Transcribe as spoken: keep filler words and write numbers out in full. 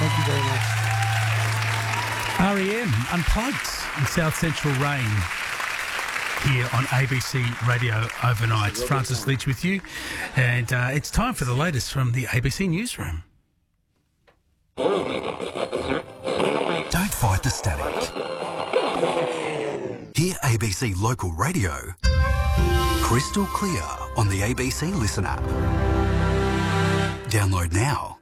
Thank you very much. R E M Unplugged in South Central Rain here on A B C Radio Overnight. Francis Leach with you, and uh, it's time for the latest from the A B C Newsroom. Don't fight the static. Hear A B C Local Radio crystal clear on the A B C Listen app. Download now.